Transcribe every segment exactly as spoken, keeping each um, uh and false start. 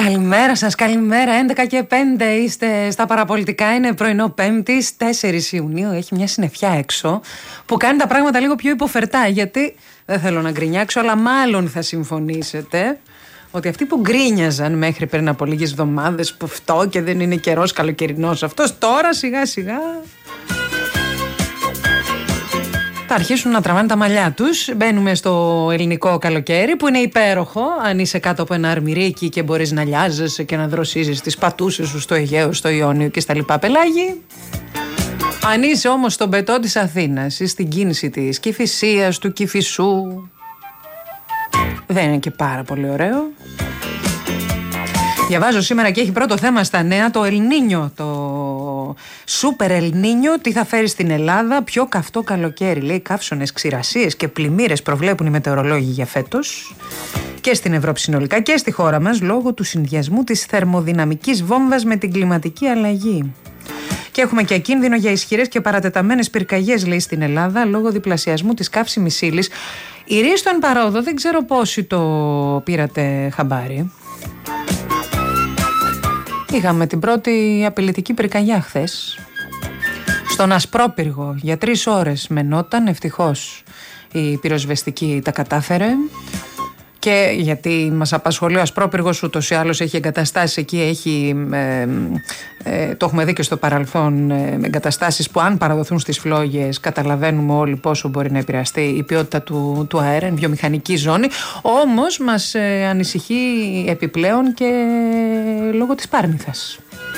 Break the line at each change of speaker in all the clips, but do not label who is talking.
Καλημέρα σας, καλημέρα. έντεκα και πέντε είστε στα παραπολιτικά. Είναι πρωινό Πέμπτης, τέσσερις Ιουνίου. Έχει μια συννεφιά έξω που κάνει τα πράγματα λίγο πιο υποφερτά. Γιατί δεν θέλω να γκρινιάξω, αλλά μάλλον θα συμφωνήσετε ότι αυτοί που γκρίνιαζαν μέχρι πριν από λίγες εβδομάδες που αυτό και δεν είναι καιρός καλοκαιρινός αυτός, τώρα σιγά σιγά θα αρχίσουν να τραβάνε τα μαλλιά τους. Μπαίνουμε στο ελληνικό καλοκαίρι που είναι υπέροχο. Αν είσαι κάτω από ένα αρμυρίκι και μπορείς να λιάζεσαι και να δροσίζεις τις πατούσες σου στο Αιγαίο, στο Ιόνιο και στα λοιπά πελάγι. Αν είσαι όμως στον πετό της Αθήνας ή στην κίνηση της Κηφισίας, του Κηφισού, δεν είναι και πάρα πολύ ωραίο. Διαβάζω σήμερα και έχει πρώτο θέμα στα νέα το Ελνίνιο, το Σούπερ Ελνίνιο, τι θα φέρει στην Ελλάδα, πιο καυτό καλοκαίρι. Λέει καύσονες, ξηρασίες και πλημμύρες προβλέπουν οι μετεωρολόγοι για φέτος και στην Ευρώπη συνολικά και στη χώρα μας λόγω του συνδυασμού της θερμοδυναμικής βόμβας με την κλιματική αλλαγή. Και έχουμε και κίνδυνο για ισχυρές και παρατεταμένες πυρκαγιές, λέει, στην Ελλάδα λόγω διπλασιασμού της καύσιμης ύλης. Η Ρίστον Παρόδο, δεν ξέρω πόσοι το πήρατε χαμπάρι. Είχαμε την πρώτη απειλητική πυρκαγιά χθες στον Ασπρόπυργο. Για τρεις ώρες μενόταν, ευτυχώς η πυροσβεστική τα κατάφερε. Και γιατί μας απασχολεί ο Ασπρόπυργος, ούτως ή άλλως έχει εγκαταστάσεις εκεί, έχει, ε, ε, το έχουμε δει και στο παρελθόν, ε, εγκαταστάσεις που αν παραδοθούν στις φλόγες καταλαβαίνουμε όλοι πόσο μπορεί να επηρεαστεί η ποιότητα του, του αέρα, είναι βιομηχανική ζώνη. Όμως μας ε, ανησυχεί επιπλέον και λόγω της Πάρνηθας.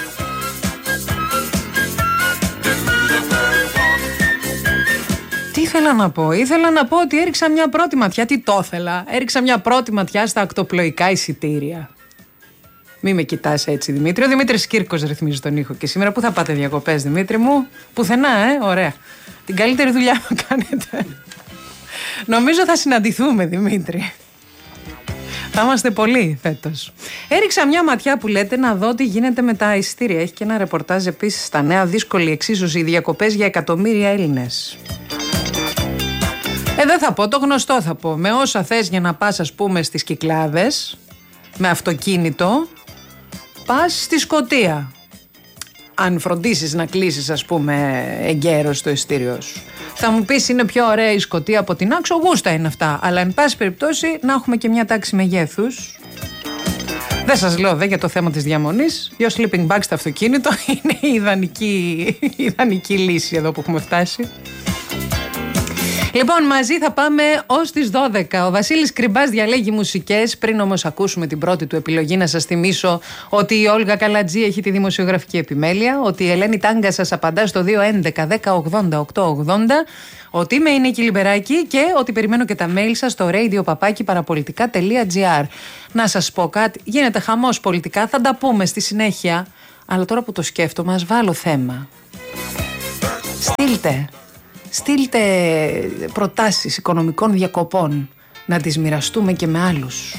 Τι ήθελα να πω, ήθελα να πω ότι έριξα μια πρώτη ματιά, τι το ήθελα, έριξα μια πρώτη ματιά στα ακτοπλοϊκά εισιτήρια. Μη με κοιτάς έτσι, Δημήτρη. Ο Δημήτρης Κύρκος ρυθμίζει τον ήχο και σήμερα. Πού θα πάτε διακοπές, Δημήτρη μου? Πουθενά, ε, ωραία. Την καλύτερη δουλειά που κάνετε. Νομίζω θα συναντηθούμε, Δημήτρη. Θα είμαστε πολλοί φέτος. Έριξα μια ματιά που λέτε να δω τι γίνεται με τα εισιτήρια. Έχει και ένα ρεπορτάζ επίσης στα νέα, δύσκολη εξίσωση, οι διακοπές για εκατομμύρια Έλληνες. Ε, δεν θα πω, το γνωστό θα πω. Με όσα θες για να πας, ας πούμε, στις Κυκλάδες, με αυτοκίνητο, πας στη Σκωτία. Αν φροντίσεις να κλείσεις, ας πούμε, εγκαίρος το εισιτήριό σου. Θα μου πεις είναι πιο ωραία η Σκωτία από την Άξο, γούστα είναι αυτά. Αλλά εν πάση περιπτώσει να έχουμε και μια τάξη μεγέθους. Δεν σας λέω δε για το θέμα της διαμονής. Δύο sleeping bags στο αυτοκίνητο είναι η ιδανική, η ιδανική λύση εδώ που έχουμε φτάσει. Λοιπόν, μαζί θα πάμε ως τις δώδεκα. Ο Βασίλης Κρυμπάς διαλέγει μουσικές. Πριν όμως ακούσουμε την πρώτη του επιλογή, να σας θυμίσω ότι η Όλγα Καλατζή έχει τη δημοσιογραφική επιμέλεια, ότι η Ελένη Τάγκα σας απαντά στο δύο έντεκα δέκα ογδόντα οκτώ ογδόντα, ότι είμαι η Νίκη Λιμπεράκη και ότι περιμένω και τα mail σας στο radio παπάκι παραπολιτικά τελεία gr. Να σας πω κάτι, γίνεται χαμός πολιτικά, θα τα πούμε στη συνέχεια, αλλά τώρα που το σκέφτομαι, ας βάλω θέμα. Στείλτε. Στείλτε προτάσεις οικονομικών διακοπών να τις μοιραστούμε και με άλλους.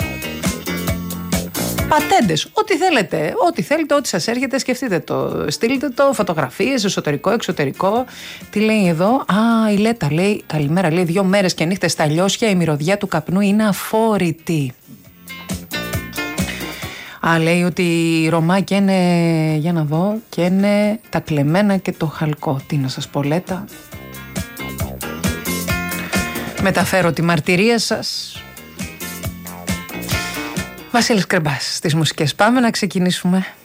Πατέντες, ό,τι θέλετε, ό,τι θέλετε, ό,τι σας έρχεται, σκεφτείτε το. Στείλτε το, φωτογραφίες, εσωτερικό, εξωτερικό. Τι λέει εδώ? Α, η Λέτα λέει, καλημέρα, λέει, δύο μέρες και νύχτες στα λιώσια, η μυρωδιά του καπνού είναι αφόρητη. Α, λέει ότι η Ρωμά καίνε, για να δω, καίνε τα κλεμμένα και το χαλκό. Τι να σας πω, Λέτα? Μεταφέρω τη μαρτυρία σας. Βασίλης Κρυμπάς στις μουσικές. Πάμε να ξεκινήσουμε.